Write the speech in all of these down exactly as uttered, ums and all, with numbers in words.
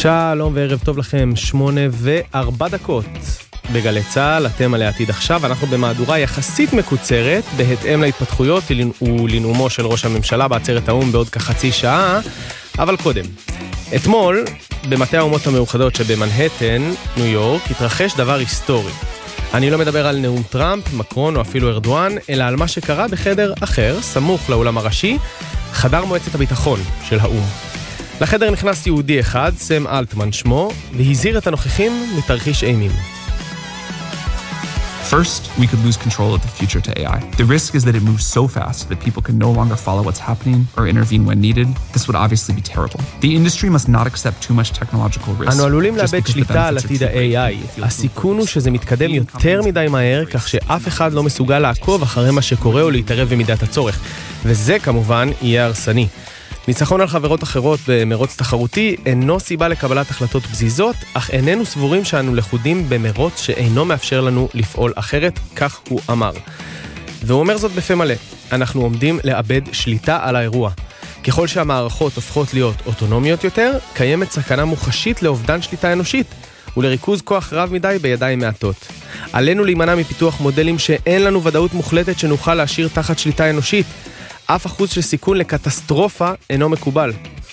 שלום וערב טוב לכם, שמונה וארבע דקות בגלי צהל, אתם על העתיד עכשיו, אנחנו במהדורה יחסית מקוצרת, בהתאם להתפתחויות ולנאומו של ראש הממשלה בעצרת האום בעוד כחצי שעה, אבל קודם. אתמול, במטה האומות המאוחדות שבמנהטן, ניו יורק, התרחש דבר היסטורי. אני לא מדבר על נאום טראמפ, מקרון או אפילו ארדואן, אלא על מה שקרה בחדר אחר, סמוך לאולם הראשי, חדר מועצת הביטחון של האום. לחדר נכנס יהודי אחד, סם אלטמן שמו, והזהיר את הנוכחים מתרחיש אימים. First, we could lose control of the future to A I. The risk is that it moves so fast that people can no longer follow what's happening or intervene when needed. This would obviously be terrible. The industry must not accept too much technological risk. אנו עלולים לאבד שליטה על עתיד ה-איי איי. הסיכון הוא שזה מתקדם יותר מדי מהר, כך שאף אחד לא מסוגל לעקוב אחרי מה שקורה או להתערב במידת הצורך. וזה כמובן יהיה הרסני. ניצחון על חברות אחרות במרוץ תחרותי אינו סיבה לקבלת החלטות בזיזות, אך איננו סבורים שאנו לכודים במרוץ שאינו מאפשר לנו לפעול אחרת, כך הוא אמר. והוא אומר זאת בפה מלא, אנחנו עומדים לאבד שליטה על האירוע. ככל שהמערכות הופכות להיות אוטונומיות יותר, קיימת סכנה מוחשית לאובדן שליטה אנושית, ולריכוז כוח רב מדי בידיים מעטות. עלינו להימנע מפיתוח מודלים שאין לנו ודאות מוחלטת שנוכל להשאיר תחת שליטה אנושית, אף אחוז של סיכון לקטסטרופה אינו מקובל.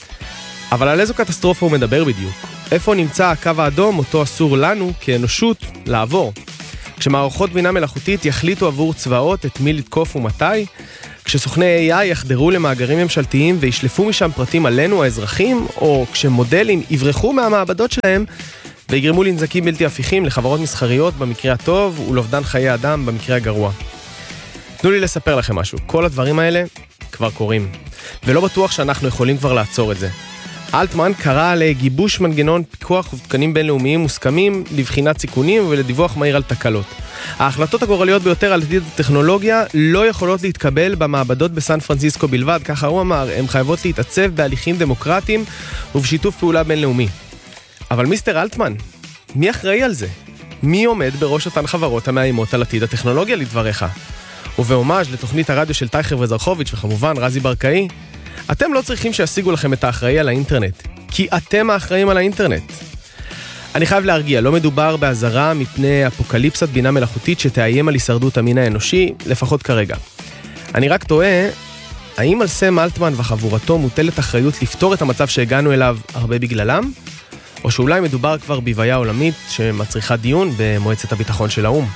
אבל על איזו קטסטרופה הוא מדבר בדיוק? איפה נמצא הקו האדום אותו אסור לנו כאנושות לעבור? כשמערכות בינה מלאכותית יחליטו עבור צבאות את מי לתקוף ומתי? כשסוכני איי איי יחדרו למאגרים ממשלתיים וישלפו משם פרטים עלינו האזרחים? או כשמודלים יברחו מהמעבדות שלהם ויגרמו לנזקים בלתי הפיכים לחברות מסחריות במקרה הטוב ולאובדן חיי אדם במקרה הגרוע? תנו לי לספר לכם משהו, כל הדברים האלה כבר קורים, ולא בטוח שאנחנו יכולים כבר לעצור את זה. אלטמן קרא לגיבוש מנגנון פיקוח ותקנים בינלאומיים מוסכמים לבחינת סיכונים ולדיווח מהיר על תקלות. ההחלטות הגורליות ביותר על עתיד הטכנולוגיה לא יכולות להתקבל במעבדות בסן פרנסיסקו בלבד, ככה הוא אמר, הן חייבות להתעצב בהליכים דמוקרטיים ובשיתוף פעולה בינלאומי. אבל מיסטר אלטמן, מי אחראי על זה? מי עומד בראש אותן חברות המאיימות על עתיד הטכנולוגיה לדבריך? ובהומאז' לתוכנית הרדיו של טייכר וזרחוביץ' וכמובן רזי ברקאי, אתם לא צריכים שישיגו לכם את האחראי על האינטרנט, כי אתם האחראים על האינטרנט. אני חייב להרגיע, לא מדובר בהזרה מפני אפוקליפסת בינה מלאכותית שתאיים על הישרדות המין האנושי, לפחות כרגע. אני רק תוהה, האם על סם אלטמן וחבורתו מוטלת אחריות לפתור את המצב שהגענו אליו הרבה בגללם? או שאולי מדובר כבר בבעיה עולמית שמצריכה דיון במועצת הביטחון של האום?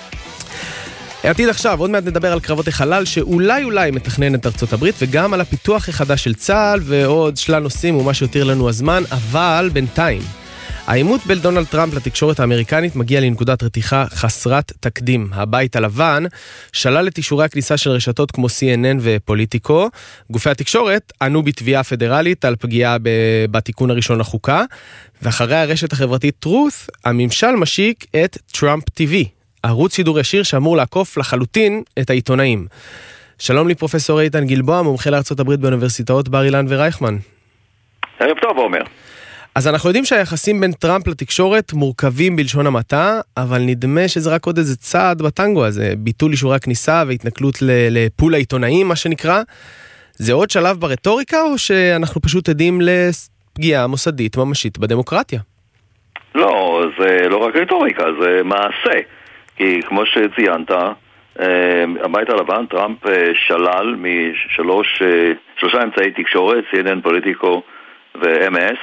העתיד עכשיו, עוד מעט נדבר על קרבות החלל שאולי אולי מתכנן את ארצות הברית וגם על הפיתוח החדש של צה"ל ועוד שלל נושאים ומה שיותיר לנו הזמן, אבל בינתיים העימות בין דונלד טראמפ לתקשורת האמריקנית מגיע לנקודת רתיחה חסרת תקדים. הבית הלבן שלל את אישורי הכניסה של רשתות כמו סי אן אן ופוליטיקו. גופי התקשורת ענו בתביעה פדרלית על פגיעה בתיקון הראשון לחוקה, ואחרי הרשת החברתית טרוס, הממשל משיק את טראמפ טי וי. ערוץ שידור ישיר שאמור לעקוף לחלוטין את העיתונאים. שלום לי פרופסור איתן גלבוע, מומחה לארצות הברית באוניברסיטאות בר אילן ורייכמן. ערב טוב, עומר. אז אנחנו יודעים שהיחסים בין טראמפ לתקשורת מורכבים בלשון המעטה, אבל נדמה שזה רק עוד איזה צעד בטנגו הזה, ביטול אישורי הכניסה והתנכלות לפול העיתונאים, מה שנקרא. זה עוד שלב ברטוריקה, או שאנחנו פשוט עדים לפגיעה מוסדית ממשית בדמוקרטיה? לא, זה לא רק רטוריקה, זה מעשה. כי כמו שציינת, הבית הלבן, טראמפ שלל משלוש, שלושה אמצעי תקשורת, סי אן אן, פוליטיקו ו-אם אס,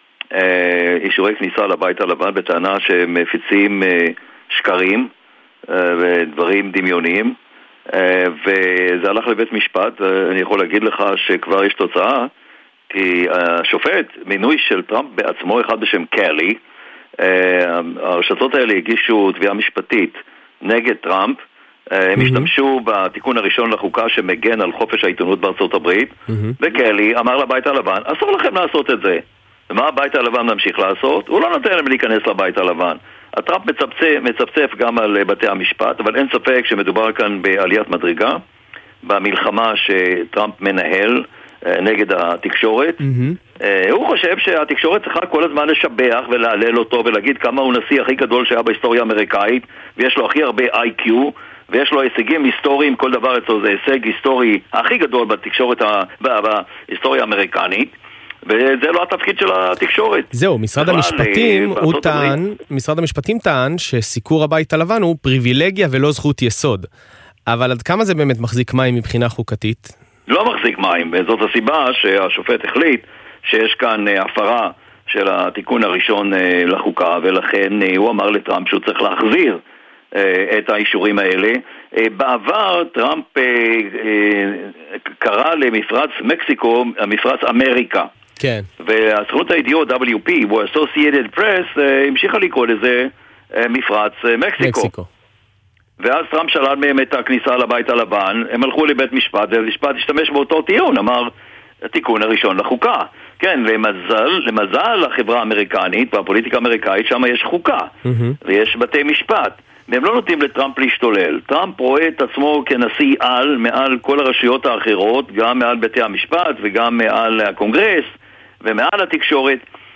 אישורי כניסה לבית הלבן בטענה שהם מפיצים שקרים ודברים דמיוניים, וזה הלך לבית משפט. אני יכול להגיד לך שכבר יש תוצאה, כי השופט, מינוי של טראמפ בעצמו, אחד בשם קלי, הרשתות האלה הגישו תביעה משפטית נגד טראמפ. הם השתמשו בתיקון הראשון לחוקה שמגן על חופש העיתונות בארצות הברית, וקלי אמר לבית הלבן, אסור לכם לעשות את זה. ומה הבית הלבן ממשיך לעשות? הוא לא נותן להם להיכנס לבית הלבן. הטראמפ מצפצף, מצפצף גם על בתי המשפט, אבל אין ספק שמדובר כאן בעליית מדרגה, במלחמה שטראמפ מנהל נגד התקשורת. Mm-hmm. הוא חושב שהתקשורת צריכה כל הזמן לשבח ולהלל אותו ולהגיד כמה הוא נשיא הכי גדול שהיה בהיסטוריה האמריקאית, ויש לו הכי הרבה איי קיו, ויש לו הישגים היסטוריים, כל דבר אצלו זה הישג היסטורי הכי גדול בתקשורת, בהיסטוריה האמריקנית. וזה לא התפקיד של התקשורת. זהו, משרד המשפטים הוא טען, משרד המשפטים טען שסיקור הבית הלבן הוא פריבילגיה ולא זכות יסוד. אבל עד כמה זה באמת מחזיק מים מבחינה חוקתית? לא מחזיק מים, וזאת הסיבה שהשופט החליט שיש כאן הפרה של התיקון הראשון לחוקה, ולכן הוא אמר לטראמפ שהוא צריך להחזיר את האישורים האלה. בעבר טראמפ קרא למפרץ מקסיקו מפרץ אמריקה. כן. והסוכנות הידיעות דאבליו פי, או Associated Press, המשיכה לקרוא לזה מפרץ מקסיקו. מקסיקו. ואז טראמפ שלל מהם את הכניסה לבית הלבן, הם הלכו לבית משפט, ובמשפט השתמש באותו טיעון, אמר התיקון הראשון לחוקה. כן, למזל, למזל החברה האמריקנית והפוליטיקה האמריקאית, שם יש חוקה, mm-hmm. ויש בתי משפט, והם לא נותנים לטראמפ להשתולל. טראמפ רואה את עצמו כנשיא על, מעל כל הרשויות האחרות, גם מעל בתי המשפט וגם מעל הקונגרס ומעל התקשורת.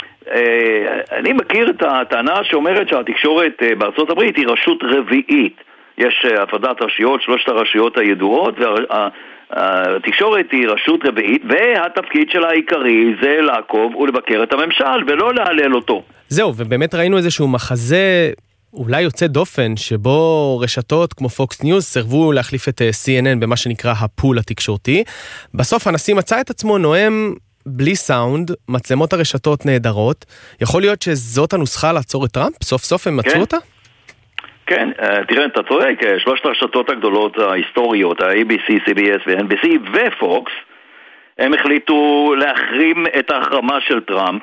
אני מכיר את הטענה שאומרת שהתקשורת בארצות הברית היא רשות רביעית. יש הפרדת רשויות, שלושת הרשויות הידועות, והתקשורת היא רשות רביעית, והתפקיד שלה העיקרי זה לעקוב ולבקר את הממשל, ולא להעלל אותו. זהו, ובאמת ראינו איזשהו מחזה אולי יוצא דופן, שבו רשתות כמו פוקס ניוז סרבו להחליף את סי אן אן במה שנקרא הפול התקשורתי. בסוף הנשיא מצא את עצמו נואם בלי סאונד, מצלמות הרשתות נהדרות. יכול להיות שזאת הנוסחה לעצור את טראמפ? סוף סוף הם מצאו כן. אותה? כן, תראה, אתה צודק, שלושת הרשתות הגדולות ההיסטוריות, ה-איי בי סי, סי בי אס ו-אן בי סי ופוקס, הם החליטו להחרים את ההחרמה של טראמפ,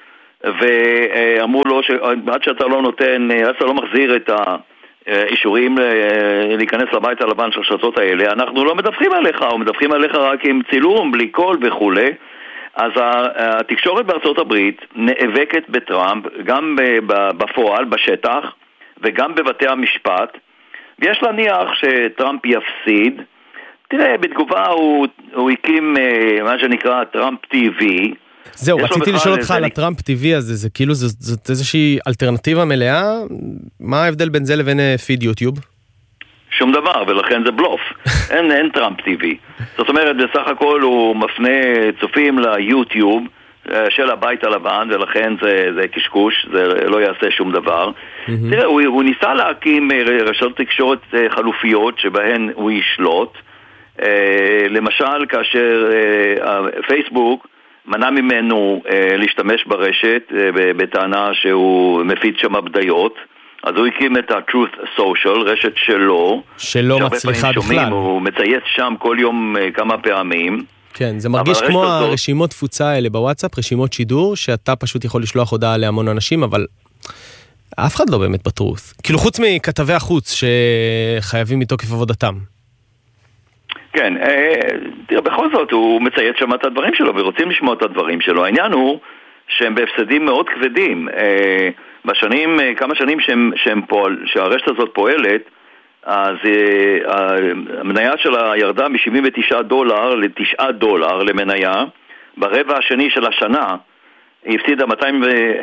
ואמרו לו שעד שאתה לא נותן, עד שאתה לא מחזיר את האישורים להיכנס לבית הלבן של הרשתות האלה, אנחנו לא מדווחים עליך, או מדווחים עליך רק עם צילום, בלי קול וכו'. אז התקשורת בארצות הברית נאבקת בטראמפ, גם בפועל, בשטח, וגם בבתי המשפט, ויש להניח שטראמפ יפסיד. תראה, בתגובה הוא, הוא הקים מה שנקרא טראמפ טי וי. זהו, רציתי לשאול אותך על הטראמפ טי וי הזה, זה כאילו, זאת איזושהי אלטרנטיבה מלאה? מה ההבדל בין זה לבין פיד יוטיוב? שום דבר, ולכן זה בלוף. אין, אין טראמפ טי וי. זאת אומרת, בסך הכל הוא מפנה צופים ליוטיוב של הבית הלבן, ולכן זה, זה קשקוש, זה לא יעשה שום דבר. Mm-hmm. תראה, הוא, הוא ניסה להקים רשתות תקשורת חלופיות שבהן הוא ישלוט. למשל, כאשר פייסבוק מנע ממנו להשתמש ברשת בטענה שהוא מפיץ שם בדיות, אז הוא הקים את ה-Truth Social, רשת שלו, שלא מצליחה בכלל. הוא מצייץ שם כל יום כמה פעמים. כן, זה מרגיש כמו הזאת... הרשימות תפוצה האלה בוואטסאפ, רשימות שידור, שאתה פשוט יכול לשלוח הודעה להמון אנשים, אבל אף אחד לא באמת בטרוס. כאילו חוץ מכתבי החוץ שחייבים מתוקף עבודתם. כן, תראה, בכל זאת הוא מצייץ שם את הדברים שלו, ורוצים לשמוע את הדברים שלו. העניין הוא שהם בהפסדים מאוד כבדים. בשנים, כמה שנים שהם, שהם פועל, שהרשת הזאת פועלת, אז המניה שלה ירדה מ-שבעים ותשעה דולר ל-תשעה דולר למניה. ברבע השני של השנה היא הפסידה מאתיים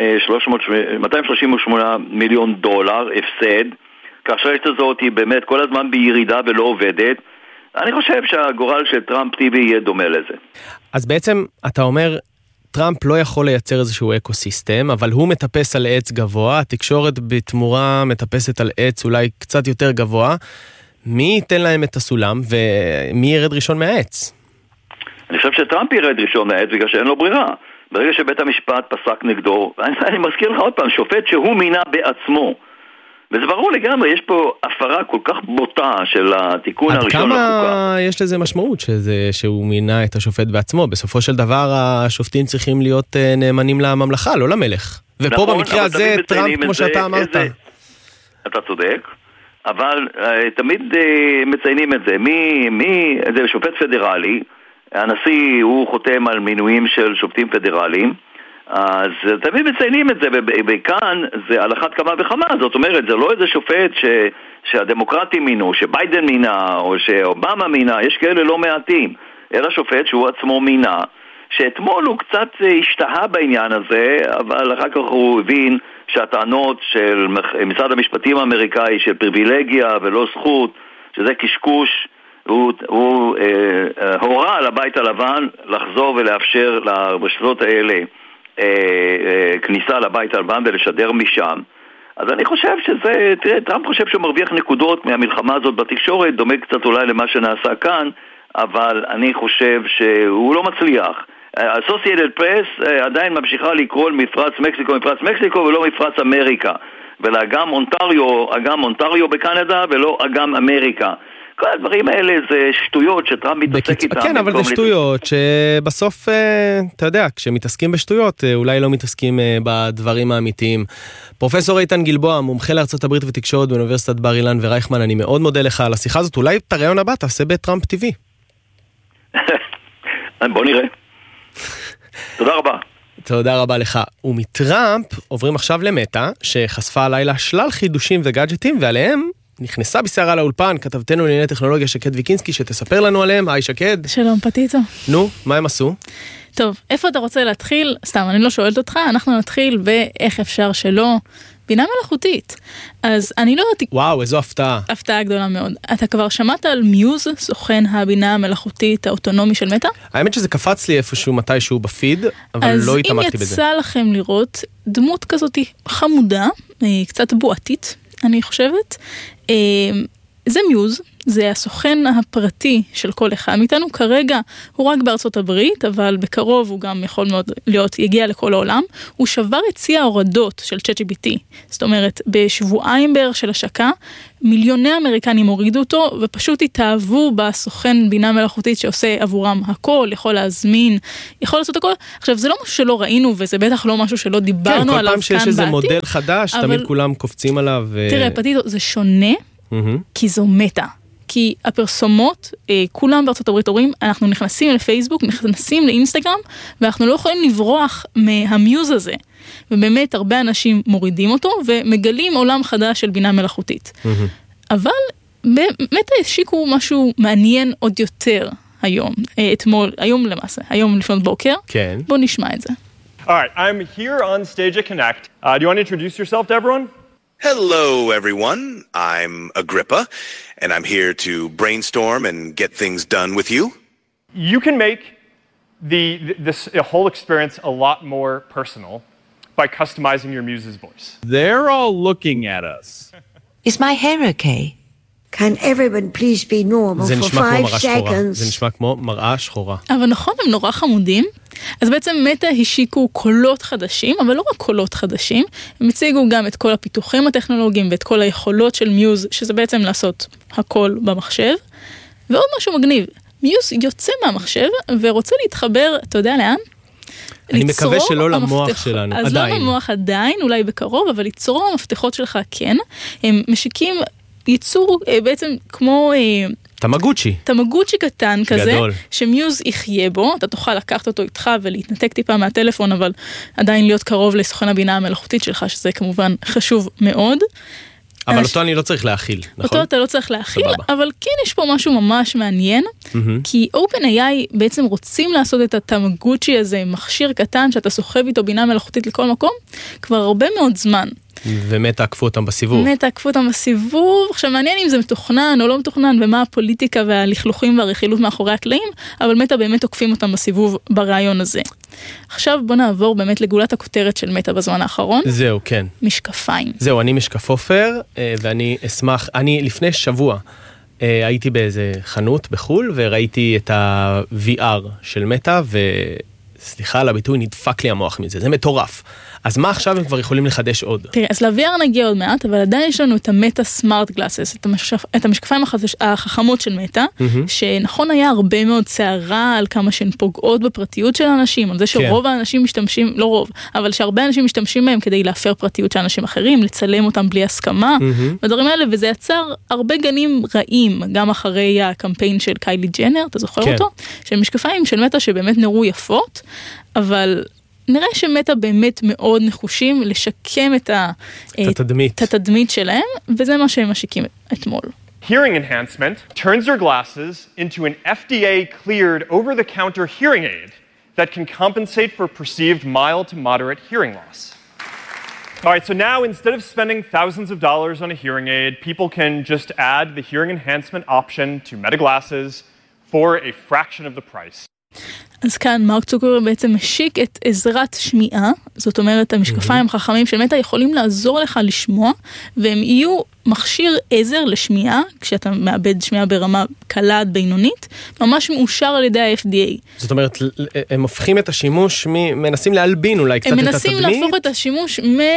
שלושים ושמונה מיליון דולר הפסד, כאשר הרשת הזאת היא באמת כל הזמן בירידה ולא עובדת. אני חושב שהגורל של טראמפ טי וי יהיה דומה לזה. אז בעצם אתה אומר, טראמפ לא יכול לייצר איזשהו אקוסיסטם, אבל הוא מטפס על עץ גבוה, התקשורת בתמורה מטפסת על עץ אולי קצת יותר גבוה. מי ייתן להם את הסולם, ומי ירד ראשון מהעץ? אני חושב שטראמפ ירד ראשון מהעץ, בגלל שאין לו ברירה. ברגע שבית המשפט פסק נגדו, אני, אני מזכיר לך עוד פעם, שופט שהוא מינה בעצמו. וזה ברור לגמרי, יש פה הפרה כל כך בוטה של התיקון הראשון לחוקה. עד כמה יש לזה משמעות שזה, שהוא מינה את השופט בעצמו? בסופו של דבר השופטים צריכים להיות נאמנים לממלכה, לא למלך. ופה נכון, במקרה הזה טראמפ, כמו שאתה זה, אמרת. איזה, אתה צודק, אבל uh, תמיד uh, מציינים את זה. מי, מי, זה שופט פדרלי, הנשיא הוא חותם על מינויים של שופטים פדרליים, אז תמיד מציינים את זה, וכאן זה על אחת כמה וכמה. זאת אומרת, זה לא איזה שופט ש, שהדמוקרטים מינו, שביידן מינה, או שאובמה מינה, יש כאלה לא מעטים, אלא שופט שהוא עצמו מינה, שאתמול הוא קצת השתהה בעניין הזה, אבל אחר כך הוא הבין שהטענות של משרד המשפטים האמריקאי, של פריבילגיה ולא זכות, שזה קשקוש, הוא, הוא אה, הורה על הבית הלבן לחזור ולאפשר לרשתות האלה אה, אה, כניסה לבית הלבן ולשדר משם. אז אני חושב שזה, תראה, טראמפ חושב שהוא מרוויח נקודות מהמלחמה הזאת בתקשורת, דומה קצת אולי למה שנעשה כאן, אבל אני חושב שהוא לא מצליח. Associated Press עדיין ממשיכה לקרוא מפרץ מקסיקו, מפרץ מקסיקו ולא מפרץ אמריקה. ולאגם אונטריו, אגם אונטריו בקנדה ולא אגם אמריקה. כל הדברים האלה זה שטויות שטראמפ מתעסק איתם. כן, אבל זה שטויות שבסוף, אתה יודע, כשמתעסקים בשטויות, אולי לא מתעסקים בדברים האמיתיים. פרופסור איתן גלבוע, מומחה לארצות הברית ותקשורת באוניברסיטת בר אילן ורייכמן, אני מאוד מודה לך על השיחה הזאת. אולי את הרעיון הבא תעשה בטראמפ טיווי. בוא נראה. תודה רבה. תודה רבה לך. ומטראמפ עוברים עכשיו למטה, שחשפה הלילה שלל חידושים וגאדג'טים, ועליהם נכנסה בסערה לאולפן, כתבתנו לענייני טכנולוגיה שקד ויקנסקי, שתספר לנו עליהם. היי שקד. שלום פטיצו. נו, מה הם עשו? טוב, איפה אתה רוצה להתחיל? סתם, אני לא שואלת אותך, אנחנו נתחיל באיך אפשר שלא. בינה מלאכותית. אז אני לא יודעת... וואו, איזו הפתעה. הפתעה גדולה מאוד. אתה כבר שמעת על מיוז, סוכן הבינה המלאכותית האוטונומי של מטא? האמת שזה קפץ לי איפשהו מתישהו בפיד, אבל לא התעמקתי בזה. אז אם יצא לכם לראות דמות כזאת חמודה, קצת בועתית, אני חושבת, זה מיוז, זה הסוכן הפרטי של כל אחד מאיתנו, כרגע הוא רק בארצות הברית, אבל בקרוב הוא גם יכול מאוד להיות, יגיע לכל העולם, הוא שבר את שיא ההורדות של צ'אט ג'י פי טי, זאת אומרת, בשבועיים בערך של השקה, מיליוני אמריקנים הורידו אותו, ופשוט התאהבו בסוכן בינה מלאכותית שעושה עבורם הכל, יכול להזמין, יכול לעשות הכל. עכשיו, זה לא משהו שלא ראינו, וזה בטח לא משהו שלא דיברנו עליו כאן בעתיד. כן, כל פעם שיש איזה מודל חדש, תמיד כולם קופצים עליו. תראה, פטיטו, זה שונה, כי זו מטא. כי הפרסומות, אה, כולם בארצות הברית אומרים, אנחנו נכנסים לפייסבוק, נכנסים לאינסטגרם, ואנחנו לא יכולים לברוח מהמיוז הזה. ובאמת הרבה אנשים מורידים אותו, ומגלים עולם חדש של בינה מלאכותית. Mm-hmm. אבל באמת השיקו משהו מעניין עוד יותר היום, אה, אתמול, היום למעשה, היום לפנות בוקר. כן. בוא נשמע את זה. All right, I'm here on stage at Connect. Uh, do you want to introduce yourself to everyone? Hello, everyone. I'm Agrippa, and I'm here to brainstorm and get things done with you. You can make the this whole experience a lot more personal by customizing your muse's voice. They're all looking at us. Is my hair okay? Can everyone please be normal for five seconds? זה נשמע כמו מראה שחורה. אבל נכון, הם נורא חמודים. אז בעצם מטא השיקו קולות חדשים, אבל לא רק קולות חדשים, הם הציגו גם את כל הפיתוחים הטכנולוגיים ואת כל היכולות של מיוז, שזה בעצם לעשות הכל במחשב. ועוד משהו מגניב, מיוז יוצא מהמחשב ורוצה להתחבר, אתה יודע לאן? אני מקווה שלא למוח שלנו, אז עדיין. לא למוח עדיין, אולי בקרוב, אבל ליצור המפתחות שלך כן. הם משיקים ייצור בעצם כמו... תמגוצ'י. תמגוצ'י קטן כזה, גדול. שמיוז יחיה בו, אתה תוכל לקחת אותו איתך ולהתנתק טיפה מהטלפון, אבל עדיין להיות קרוב לסוכן הבינה המלאכותית שלך, שזה כמובן חשוב מאוד. אבל אנש... אותו אני לא צריך להכיל, נכון? אותו אתה לא צריך להכיל, סבבה. אבל כן יש פה משהו ממש מעניין, mm-hmm. כי OpenAI בעצם רוצים לעשות את התמגוצ'י הזה, מכשיר קטן שאתה סוחב איתו בינה מלאכותית לכל מקום, כבר הרבה מאוד זמן. ומטה עקפו אותם בסיבוב. מטה עקפו אותם בסיבוב. עכשיו מעניין אם זה מתוכנן או לא מתוכנן, ומה הפוליטיקה והלכלוכים והרכילות מאחורי הקלעים, אבל מטה באמת עוקפים אותם בסיבוב ברעיון הזה. עכשיו בוא נעבור באמת לגולת הכותרת של מטה בזמן האחרון. זהו, כן. משקפיים. זהו, אני משקפופר, ואני אשמח, אני לפני שבוע הייתי באיזה חנות בחול, וראיתי את ה-וי אר של מטה, וסליחה על הביטוי, נדפק לי המוח מזה, זה מטורף. אז מה עכשיו הם כבר יכולים לחדש עוד? תראה, אז ל-וי אר נגיע עוד מעט, אבל עדיין יש לנו את המטה סמארט גלאסס, את, המשקפ... את המשקפיים החדש... החכמות של מטה, mm-hmm. שנכון היה הרבה מאוד צערה על כמה שהן פוגעות בפרטיות של האנשים, על זה שרוב כן. האנשים משתמשים, לא רוב, אבל שהרבה אנשים משתמשים בהם כדי להפר פרטיות של אנשים אחרים, לצלם אותם בלי הסכמה, mm-hmm. ודברים האלה, וזה יצר הרבה גנים רעים, גם אחרי הקמפיין של קיילי ג'נר, אתה זוכר כן. אותו? של משקפיים של מטה שבאמת נראו יפות, אבל... נראה שמטה באמת מאוד נחושים לשקם את התדמית. התדמית שלהם, וזה מה שהם משיקים אתמול. Hearing enhancement turns your glasses into an F D A-cleared over-the-counter hearing aid that can compensate for perceived mild to moderate hearing loss. All right, so now instead of spending thousands of dollars on a hearing aid, people can just add the hearing enhancement option to Meta glasses for a fraction of the price. אז כאן מרק צוקרברג בעצם משיק את עזרת שמיעה, זאת אומרת המשקפיים החכמים של מטה יכולים לעזור לך לשמוע, והם יהיו מכשיר עזר לשמיעה, כשאתה מאבד שמיעה ברמה קלה עד בינונית, ממש מאושר על ידי ה-אף די איי. זאת אומרת, הם הופכים את השימוש, מנסים להלבין אולי קצת את התדמית. הם מנסים להפוך את השימוש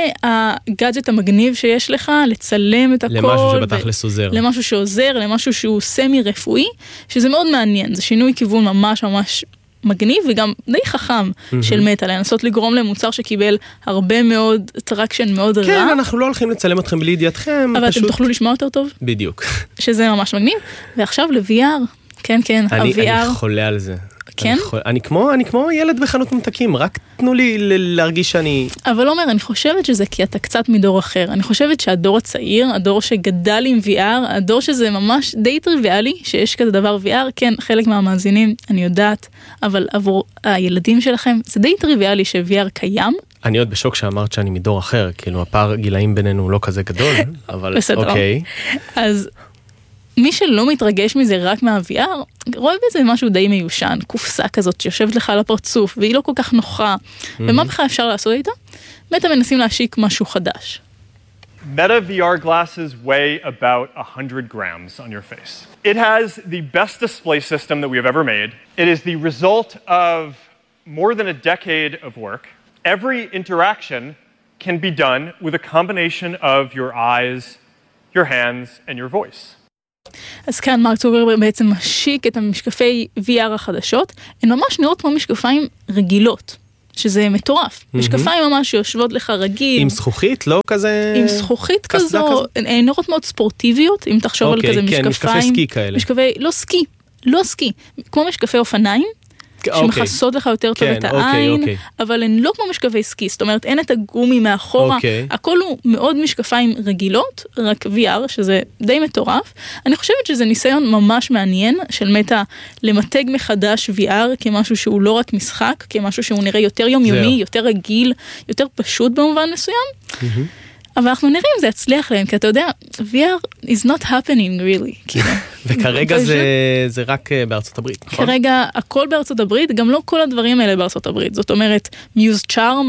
מהגאדג'ט המגניב שיש לך, לצלם את הכל. למשהו שבתכלס עוזר. למשהו שעוזר, למשהו שהוא סמי רפואי, שזה מאוד מעניין, זה שינוי כיוון ממש ממש מגניב וגם די חכם mm-hmm. של מטה, לנסות לגרום למוצר שקיבל הרבה מאוד טרקשן מאוד כן, רע. כן, אנחנו לא הולכים לצלם אתכם בלי ידיעתכם. אבל פשוט... אתם תוכלו לשמוע יותר טוב. בדיוק. שזה ממש מגניב. ועכשיו ל-וי אר. כן, כן, אני, ה-וי אר. אני חולה על זה. כן? אני, חול... אני, כמו, אני כמו ילד בחנות ממתקים, רק תנו לי להרגיש שאני... אבל אומר, אני חושבת שזה כי אתה קצת מדור אחר. אני חושבת שהדור הצעיר, הדור שגדל עם וי אר, הדור שזה ממש די טריוויאלי, שיש כזה דבר וי אר, כן, חלק מהמאזינים, אני יודעת, אבל עבור הילדים שלכם, זה די טריוויאלי ש-וי אר קיים. אני עוד בשוק שאמרת שאני מדור אחר, כאילו הפער גילאים בינינו לא כזה גדול, אבל אוקיי. אז... מי שלא מתרגש מזה רק מה-וי אר, רואה בזה משהו די מיושן, קופסה כזאת שיושבת לך על הפרצוף, והיא לא כל כך נוחה. Mm-hmm. ומה בכלל אפשר לעשות איתה? מטה מנסים להשיק משהו חדש. Meta וי אר glasses weigh about one hundred grams on your face. It has the best display system that we have ever made. It is the result of more than a decade of work. Every interaction can be done with a combination of your eyes, your hands, and your voice. אז כאן מרק צוקרברג בעצם משיק את המשקפי וי אר החדשות, הן ממש נראות כמו משקפיים רגילות, שזה מטורף. Mm-hmm. משקפיים ממש שיושבות לך רגיל. עם זכוכית, לא כזה... עם זכוכית כזו, הן נראות מאוד ספורטיביות, אם תחשוב okay, על כזה כן, משקפיים. משקפי סקי כאלה. משקפי, לא סקי, לא סקי, כמו משקפי אופניים, שמחסות לך יותר טוב את העין, אבל הן לא כמו משקפי סקי, זאת אומרת, אין את הגומי מאחורה, הכל הוא מאוד משקפיים רגילות, רק וי אר, שזה די מטורף. אני חושבת שזה ניסיון ממש מעניין של מטה למתג מחדש וי אר כמשהו שהוא לא רק משחק, כמשהו שהוא נראה יותר יומיומי, יותר רגיל, יותר פשוט במובן מסוים. אבל אנחנו נראה אם זה יצליח להם, כי אתה יודע, וי אר is not happening really. וכרגע זה רק בארצות הברית. כרגע הכל בארצות הברית, גם לא כל הדברים האלה בארצות הברית. זאת אומרת, מיוז צ'ארם,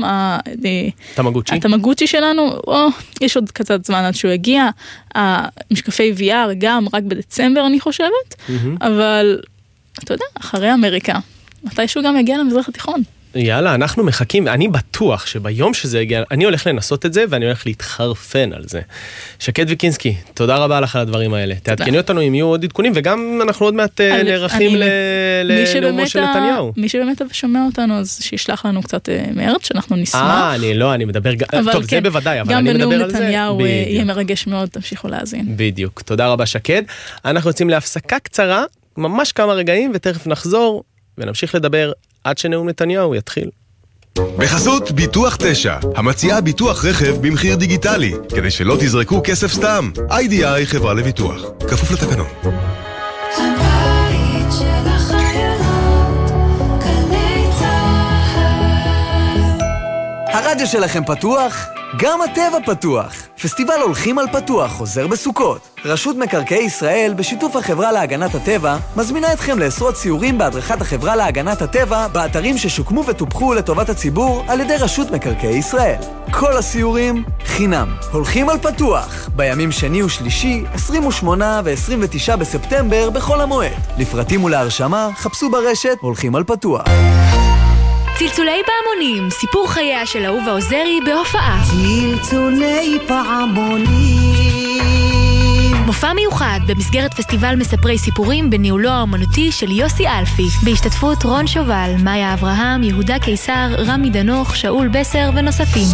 התמגוצ'י שלנו, יש עוד קצת זמן עד שהוא הגיע, המשקפי וי אר גם רק בדצמבר אני חושבת, אבל אתה יודע, אחרי אמריקה, מתישהו גם יגיע למזרח התיכון. יאללה, אנחנו מחכים, ואני בטוח שביום שזה יגיע, אני הולך לנסות את זה, ואני הולך להתחרפן על זה. שקד ויקינסקי, תודה רבה לך על הדברים האלה. תעדכני אותנו אם יהיו עוד עדכונים, וגם אנחנו עוד מעט נערכים לנאומו של נתניהו. מי שבאמת שומע אותנו, אז שישלח לנו קצת מרץ, שאנחנו נשמח. אה, אני לא, אני מדבר, טוב, זה בוודאי, אבל אני מדבר על זה. גם בנאום נתניהו יהיה מרגש מאוד, תמשיכו להאזין. בדיוק, תודה רבה שקד. אנחנו יוצאים להפסקה קצרה, ממש כמה רגעים, ותכף נחזור ונמשיך לדבר עד שנאום נתניהו יתחיל. בחסות ביטוח תשע, המציעה ביטוח רכב במחיר דיגיטלי, כדי שלא תזרקו כסף סתם. איי די איי חברה לביטוח, כפוף לתקנון. הבית של החיילות, גלי צהל. הרדיו שלכם פתוח? גם הטבע פתוח. פסטיבל הולכים על פתוח חוזר בסוכות. רשות מקרקעי ישראל, בשיתוף החברה להגנת הטבע, מזמינה אתכם לעשרות סיורים בהדרכת החברה להגנת הטבע באתרים ששוקמו וטופחו לטובת הציבור על ידי רשות מקרקעי ישראל. כל הסיורים חינם. הולכים על פתוח, בימים שני ושלישי, עשרים ושמונה ו-עשרים ותשעה בספטמבר בכל המועד. לפרטים ולהרשמה, חפשו ברשת הולכים על פתוח. צלצולי פעמונים, סיפור חייה של אהובה עוזרי בהופעה. צלצולי פעמונים. מופע מיוחד במסגרת פסטיבל מספרי סיפורים בניהולו האומנותי של יוסי אלפי, בהשתתפות רון שובל, מאיה אברהם, יהודה קיסר, רמי דנוך, שאול בסר ונוספים.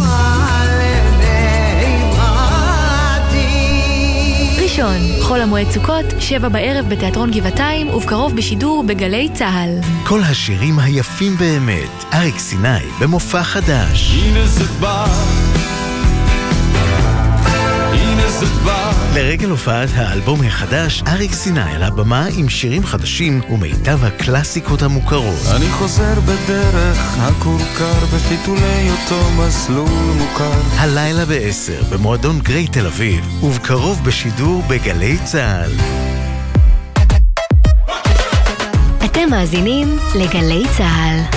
ראשון, חול המועד סוכות, שבע בערב בתיאטרון גבעתיים, ובקרוב בשידור בגלי צהל. כל השירים היפים באמת, אריק סיני במופע חדש. הנה זה בא, הנה זה בא. לרגל הופעת האלבום החדש, אריק סיני על הבמה עם שירים חדשים ומיטב הקלאסיקות המוכרות. אני חוזר בדרך הכורכר בפיתולי אותו מסלול מוכר. הלילה בעשר במועדון גריי תל אביב, ובקרוב בשידור בגלי צהל. אתם מאזינים לגלי צהל.